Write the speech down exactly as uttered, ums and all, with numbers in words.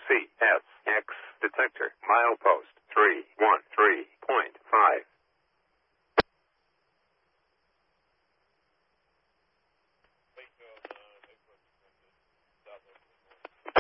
C S X detector milepost three one three point five.